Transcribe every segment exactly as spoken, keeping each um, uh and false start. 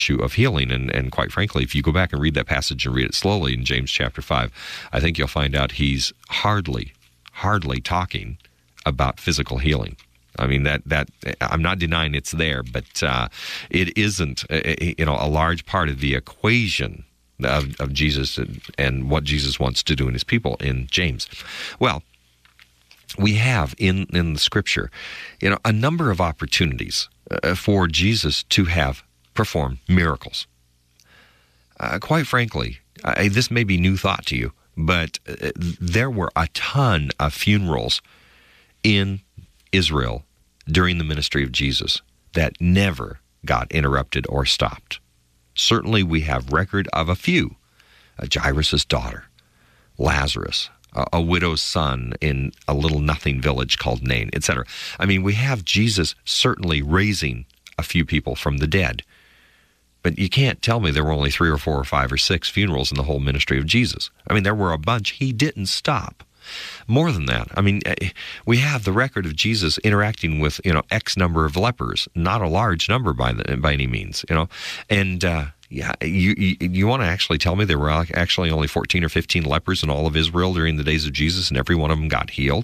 issue of healing. And, and quite frankly, if you go back and read that passage and read it slowly in James chapter five, I think you'll find out he's hardly, hardly talking about physical healing. I mean, that, that I'm not denying it's there, but uh, it isn't, you know, a large part of the equation of, of Jesus and, and what Jesus wants to do in his people in James. Well, we have in, in the Scripture, you know, a number of opportunities uh, for Jesus to have performed miracles. Uh, quite frankly, uh, this may be new thought to you, but uh, there were a ton of funerals in Israel during the ministry of Jesus that never got interrupted or stopped. Certainly we have record of a few. Uh, Jairus' daughter, Lazarus, uh, a widow's son in a little nothing village called Nain, et cetera. I mean, we have Jesus certainly raising a few people from the dead. But you can't tell me there were only three or four or five or six funerals in the whole ministry of Jesus. I mean, there were a bunch. He didn't stop. More than that, I mean, we have the record of Jesus interacting with, you know, X number of lepers, not a large number by the, by any means, you know. And uh, yeah, you you, you want to actually tell me there were actually only fourteen or fifteen lepers in all of Israel during the days of Jesus, and every one of them got healed?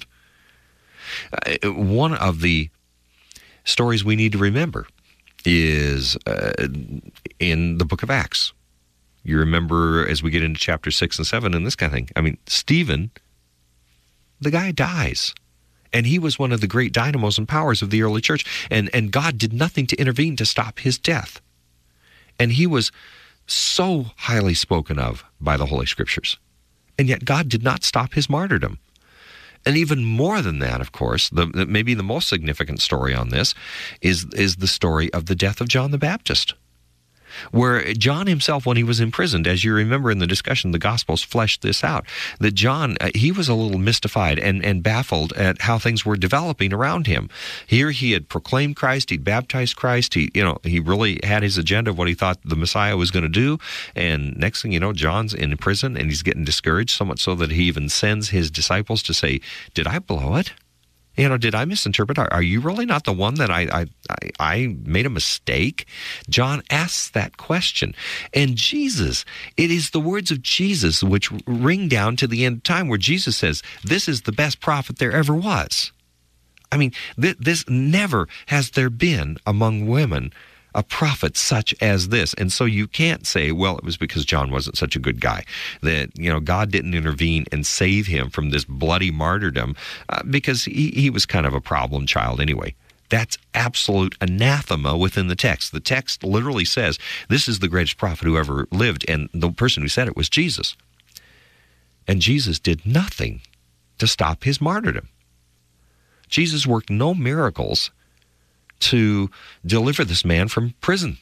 Uh, one of the stories we need to remember is uh, in the book of Acts. You remember as we get into chapter six and seven and this kind of thing. I mean, Stephen, the guy dies. And he was one of the great dynamos and powers of the early church. And, and God did nothing to intervene to stop his death. And he was so highly spoken of by the Holy Scriptures. And yet God did not stop his martyrdom. And even more than that, of course, the, the, maybe the most significant story on this is, is the story of the death of John the Baptist, where John himself, when he was imprisoned, as you remember in the discussion, the Gospels fleshed this out, that John, uh, he was a little mystified and, and baffled at how things were developing around him. Here he had proclaimed Christ, he'd baptized Christ, he, you know, he really had his agenda of what he thought the Messiah was going to do, and next thing you know, John's in prison and he's getting discouraged, so much so that he even sends his disciples to say, did I blow it? You know, did I misinterpret? Are, are you really not the one that I, I, I, I made a mistake? John asks that question. And Jesus, it is the words of Jesus which ring down to the end of time where Jesus says, this is the best prophet there ever was. I mean, th- this never has there been among women a prophet such as this. And so you can't say, well, it was because John wasn't such a good guy, that, you know, God didn't intervene and save him from this bloody martyrdom uh, because he, he was kind of a problem child anyway. That's absolute anathema within the text. The text literally says, this is the greatest prophet who ever lived, and the person who said it was Jesus. And Jesus did nothing to stop his martyrdom. Jesus worked no miracles to deliver this man from prison.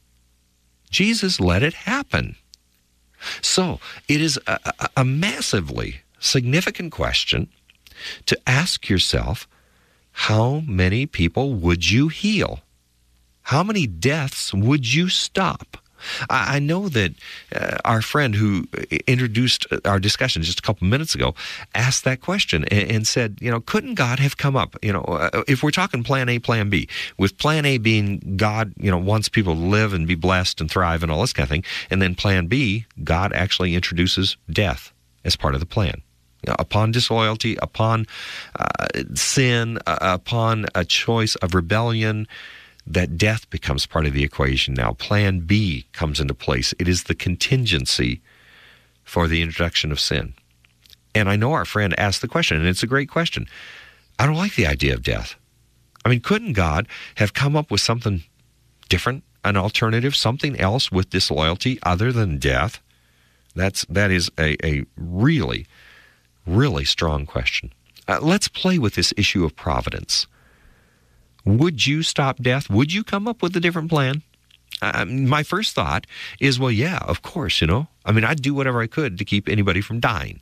Jesus let it happen. So it is a, a, a massively significant question to ask yourself, how many people would you heal? How many deaths would you stop? I know that uh, our friend who introduced our discussion just a couple minutes ago asked that question and, and said, you know, couldn't God have come up, you know, uh, if we're talking plan A, plan B, with plan A being God, you know, wants people to live and be blessed and thrive and all this kind of thing, and then plan B, God actually introduces death as part of the plan. You know, upon disloyalty, upon uh, sin, uh, upon a choice of rebellion, that death becomes part of the equation. Now, plan B comes into place. It is the contingency for the introduction of sin. And I know our friend asked the question, and it's a great question. I don't like the idea of death. I mean, couldn't God have come up with something different, an alternative, something else with disloyalty other than death? That's, that is a, a really, really strong question. Uh, let's play with this issue of providence. Would you stop death? Would you come up with a different plan? Uh, my first thought is, well, yeah, of course, you know. I mean, I'd do whatever I could to keep anybody from dying.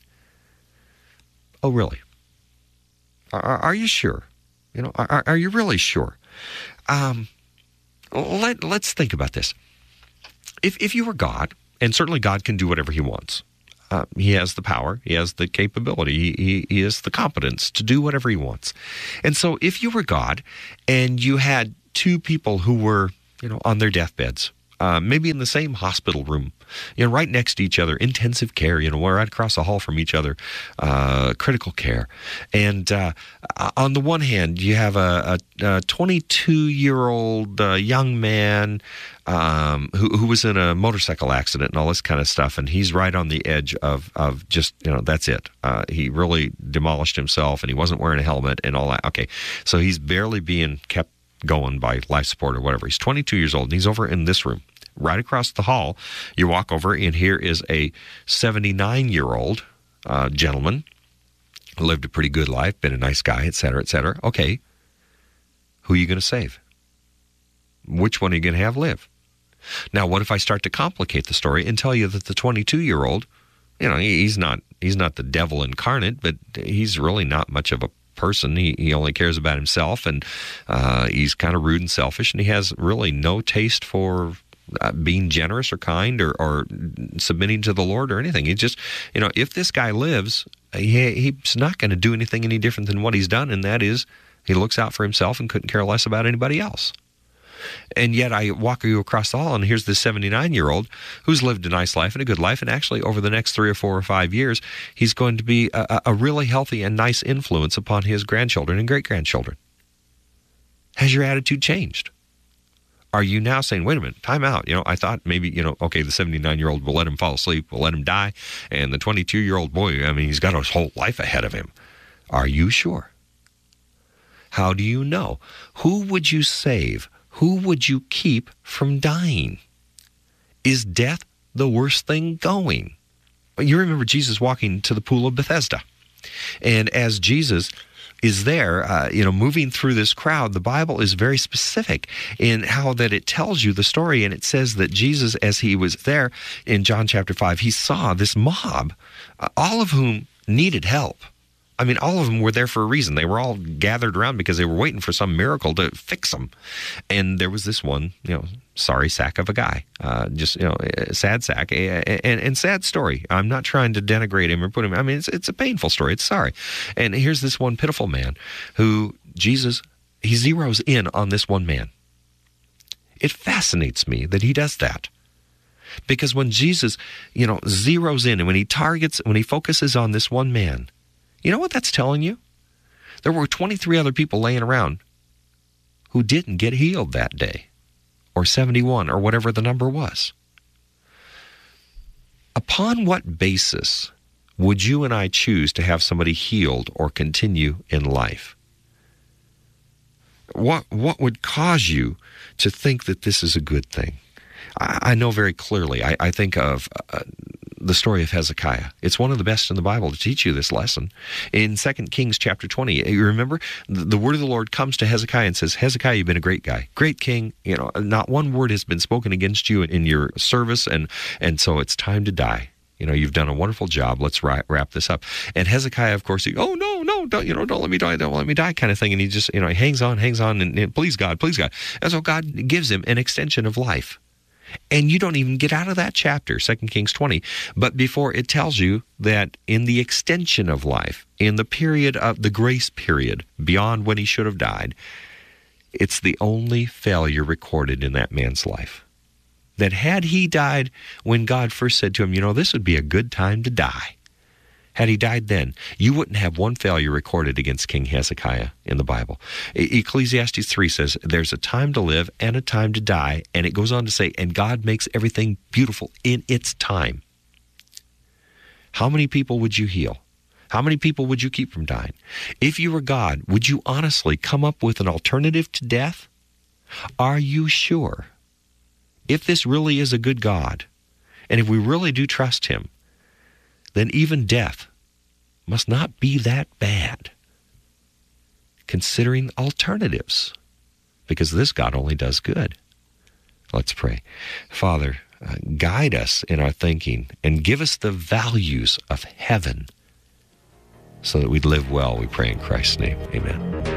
Oh, really? Are, are you sure? You know, are, are you really sure? Um, let, let's think about this. If, if you were God, and certainly God can do whatever he wants. Uh, he has the power, he has the capability, he, he, he has the competence to do whatever he wants. And so if you were God and you had two people who were, you know, on their deathbeds, uh, maybe in the same hospital room, you know, right next to each other, intensive care, you know, we're right across the hall from each other, uh, critical care. And uh, on the one hand, you have a twenty-two-year-old uh, young man um, who, who was in a motorcycle accident and all this kind of stuff, and he's right on the edge of, of just, you know, that's it. Uh, he really demolished himself, and he wasn't wearing a helmet and all that. Okay, so he's barely being kept going by life support or whatever. He's twenty-two years old, and he's over in this room. Right across the hall, you walk over, and here is a seventy-nine-year-old uh, gentleman, lived a pretty good life, been a nice guy, et cetera, et cetera. Okay, who are you going to save? Which one are you going to have live? Now, what if I start to complicate the story and tell you that the twenty-two-year-old, you know, he's not he's not the devil incarnate, but he's really not much of a person. He, he only cares about himself, and uh, he's kind of rude and selfish, and he has really no taste for uh, being generous or kind or, or submitting to the Lord or anything. He just, you know, if this guy lives, he, he's not going to do anything any different than what he's done, and that is he looks out for himself and couldn't care less about anybody else. And yet I walk you across the hall, and here's this seventy-nine-year-old who's lived a nice life and a good life, and actually over the next three or four or five years, he's going to be a, a really healthy and nice influence upon his grandchildren and great-grandchildren. Has your attitude changed? Are you now saying, wait a minute, time out. You know, I thought maybe, you know, okay, the seventy-nine-year-old will let him fall asleep, we'll let him die, and the twenty-two-year-old boy, I mean, he's got his whole life ahead of him. Are you sure? How do you know? Who would you save? Who would you keep from dying? Is death the worst thing going? You remember Jesus walking to the pool of Bethesda. And as Jesus is there, uh, you know, moving through this crowd, the Bible is very specific in how that it tells you the story. And it says that Jesus, as he was there in John chapter five, he saw this mob, uh, all of whom needed help. I mean, all of them were there for a reason. They were all gathered around because they were waiting for some miracle to fix them. And there was this one, you know, sorry sack of a guy, uh, just, you know, a sad sack, and, and sad story. I'm not trying to denigrate him or put him, I mean, it's, it's a painful story. It's sorry. And here's this one pitiful man who Jesus, he zeroes in on this one man. It fascinates me that he does that. Because when Jesus, you know, zeroes in and when he targets, when he focuses on this one man, you know what that's telling you? There were twenty-three other people laying around who didn't get healed that day, or seventy-one, or whatever the number was. Upon what basis would you and I choose to have somebody healed or continue in life? What, what would cause you to think that this is a good thing? I, I know very clearly. I, I think of Uh, the story of Hezekiah. It's one of the best in the Bible to teach you this lesson. In Second Kings chapter twenty, you remember, the word of the Lord comes to Hezekiah and says, Hezekiah, you've been a great guy, great king. You know, not one word has been spoken against you in your service, and, and so it's time to die. You know, you've done a wonderful job. Let's wrap, wrap this up. And Hezekiah, of course, he, oh, no, no, don't, you know, don't let me die, don't let me die kind of thing. And he just, you know, he hangs on, hangs on, and, and please God, please God. And so God gives him an extension of life. And you don't even get out of that chapter, Second Kings twenty. But before it tells you that in the extension of life, in the period of the grace period, beyond when he should have died, it's the only failure recorded in that man's life. That had he died when God first said to him, you know, this would be a good time to die. Had he died then, you wouldn't have one failure recorded against King Hezekiah in the Bible. Ecclesiastes three says, there's a time to live and a time to die, and it goes on to say, and God makes everything beautiful in its time. How many people would you heal? How many people would you keep from dying? If you were God, would you honestly come up with an alternative to death? Are you sure? If this really is a good God, and if we really do trust him, then even death must not be that bad, considering alternatives, because this God only does good. Let's pray. Father, uh, guide us in our thinking and give us the values of heaven so that we'd live well, we pray in Christ's name. Amen.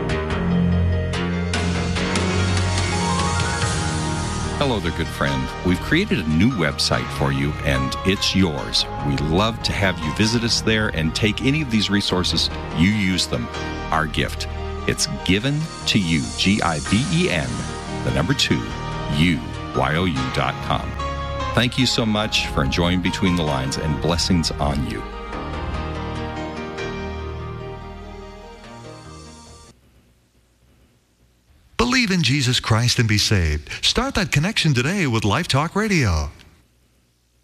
Hello there, good friend. We've created a new website for you, and it's yours. We'd love to have you visit us there and take any of these resources. You use them. Our gift. It's given to you. G I V E N, the number two, you Y O U dot com. Thank you so much for enjoying Between the Lines, and blessings on you. Believe in Jesus Christ and be saved. Start that connection today with Life Talk Radio.